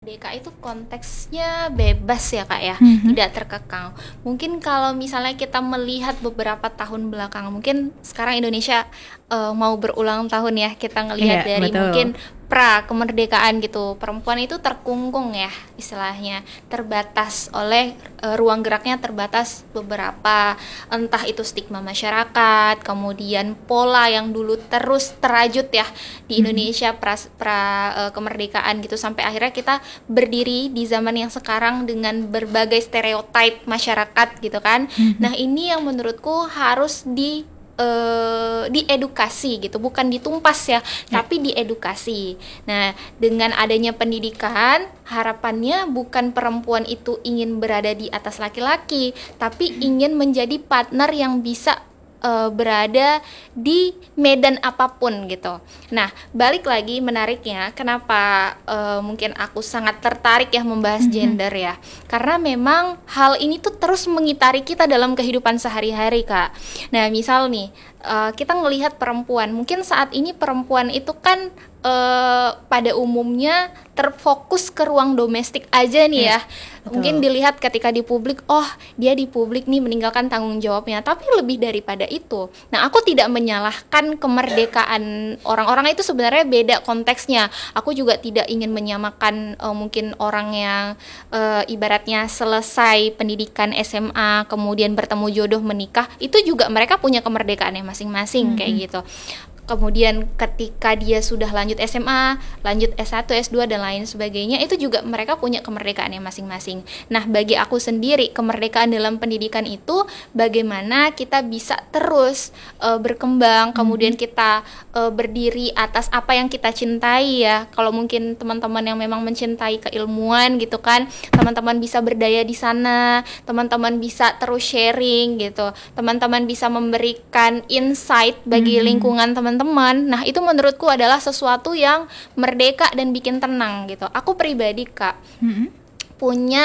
merdeka itu konteksnya bebas ya Kak ya, tidak terkekang. Mungkin kalau misalnya kita melihat beberapa tahun belakangan, mungkin sekarang Indonesia mau berulang tahun ya, kita ngelihat Iya, dari betul. mungkin pra kemerdekaan gitu, perempuan itu terkungkung ya istilahnya, terbatas oleh ruang geraknya terbatas beberapa, entah itu stigma masyarakat, kemudian pola yang dulu terus terajut ya di Indonesia kemerdekaan gitu, sampai akhirnya kita berdiri di zaman yang sekarang dengan berbagai stereotip masyarakat gitu kan. Nah, ini yang menurutku harus diedukasi gitu, bukan ditumpas ya, Ya. tapi diedukasi. Nah, dengan adanya pendidikan, harapannya bukan perempuan itu ingin berada di atas laki-laki, tapi ingin menjadi partner yang bisa berada di medan apapun gitu. Nah, balik lagi menariknya, kenapa mungkin aku sangat tertarik ya membahas gender ya, karena memang hal ini tuh terus mengitari kita dalam kehidupan sehari-hari Kak. Nah, misal nih, kita ngelihat perempuan, mungkin saat ini perempuan itu kan pada umumnya terfokus ke ruang domestik aja nih ya. Betul. Mungkin dilihat ketika di publik, oh dia di publik nih meninggalkan tanggung jawabnya, tapi lebih daripada itu. Nah, aku tidak menyalahkan kemerdekaan orang-orang, itu sebenarnya beda konteksnya. Aku juga tidak ingin menyamakan mungkin orang yang ibaratnya selesai pendidikan SMA kemudian bertemu jodoh menikah, itu juga mereka punya kemerdekaannya masing-masing kayak gitu. Kemudian ketika dia sudah lanjut SMA, lanjut S1, S2 dan lain sebagainya, itu juga mereka punya kemerdekaannya masing-masing. Nah, bagi aku sendiri, kemerdekaan dalam pendidikan itu bagaimana kita bisa terus berkembang, kemudian kita berdiri atas apa yang kita cintai ya. Kalau mungkin teman-teman yang memang mencintai keilmuan gitu kan, teman-teman bisa berdaya di sana, teman-teman bisa terus sharing gitu, teman-teman bisa memberikan insight bagi lingkungan teman-teman. Nah, itu menurutku adalah sesuatu yang merdeka dan bikin tenang gitu. Aku pribadi Kak punya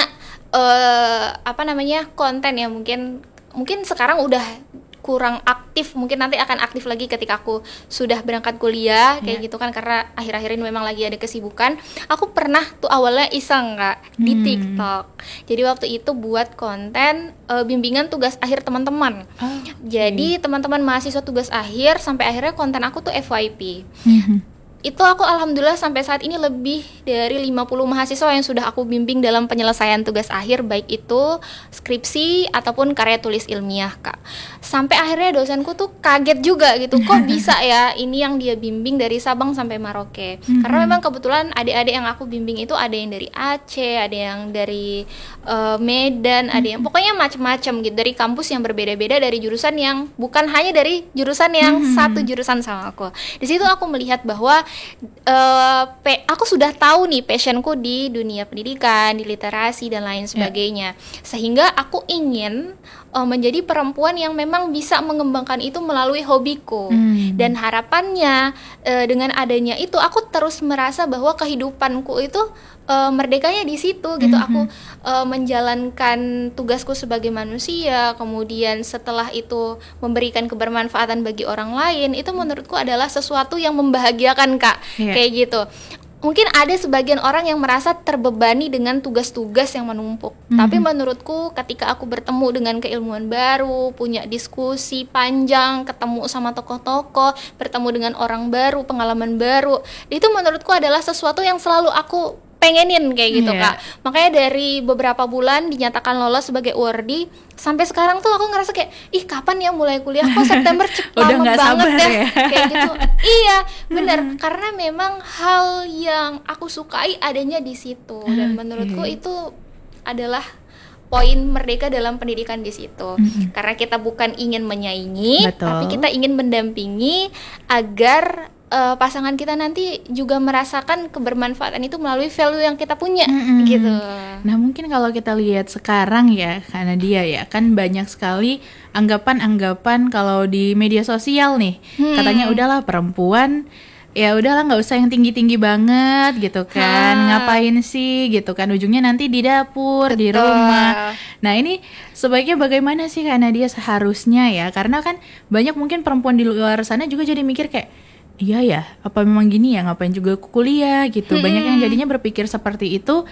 konten ya, mungkin sekarang udah kurang aktif, mungkin nanti akan aktif lagi ketika aku sudah berangkat kuliah kayak gitu kan, karena akhir-akhir ini memang lagi ada kesibukan. Aku pernah tuh awalnya iseng Kak di TikTok. Jadi waktu itu buat konten bimbingan tugas akhir teman-teman. Jadi teman-teman mahasiswa tugas akhir, sampai akhirnya konten aku tuh FYP. Itu aku alhamdulillah sampai saat ini lebih dari 50 mahasiswa yang sudah aku bimbing dalam penyelesaian tugas akhir, baik itu skripsi ataupun karya tulis ilmiah Kak. Sampai akhirnya dosenku tuh kaget juga gitu, kok bisa ya ini yang dia bimbing dari Sabang sampai Merauke. Karena memang kebetulan adik-adik yang aku bimbing itu ada yang dari Aceh, ada yang dari Medan, ada yang pokoknya macam-macam gitu, dari kampus yang berbeda-beda, dari jurusan yang bukan hanya dari jurusan yang satu jurusan sama aku. Di situ aku melihat bahwa aku sudah tahu nih passionku di dunia pendidikan, di literasi dan lain sebagainya, sehingga aku ingin menjadi perempuan yang memang bisa mengembangkan itu melalui hobiku. Dan harapannya dengan adanya itu aku terus merasa bahwa kehidupanku itu merdekanya di situ gitu. Aku menjalankan tugasku sebagai manusia, kemudian setelah itu memberikan kebermanfaatan bagi orang lain, itu menurutku adalah sesuatu yang membahagiakan Kak. Kayak gitu. Mungkin ada sebagian orang yang merasa terbebani dengan tugas-tugas yang menumpuk. Tapi menurutku ketika aku bertemu dengan keilmuan baru, punya diskusi panjang, ketemu sama tokoh-tokoh, bertemu dengan orang baru, pengalaman baru, itu menurutku adalah sesuatu yang selalu aku pengenin kayak gitu Kak. Makanya dari beberapa bulan dinyatakan lolos sebagai awardee, sampai sekarang tuh aku ngerasa kayak, ih kapan ya mulai kuliah, kok September lama banget deh ya? Kayak gitu. Iya bener, karena memang hal yang aku sukai adanya di situ, dan menurutku itu adalah poin merdeka dalam pendidikan di situ. Karena kita bukan ingin menyaingi, tapi kita ingin mendampingi agar pasangan kita nanti juga merasakan kebermanfaatan itu melalui value yang kita punya gitu. Nah, mungkin kalau kita lihat sekarang ya, karena dia ya kan banyak sekali anggapan-anggapan kalau di media sosial nih, katanya udahlah perempuan ya udahlah nggak usah yang tinggi-tinggi banget gitu kan, ngapain sih gitu kan, ujungnya nanti di dapur, di rumah. Nah, ini sebaiknya bagaimana sih karena dia seharusnya ya, karena kan banyak mungkin perempuan di luar sana juga jadi mikir kayak, iya ya, apa memang gini ya, ngapain juga kuliah gitu. Banyak yang jadinya berpikir seperti itu,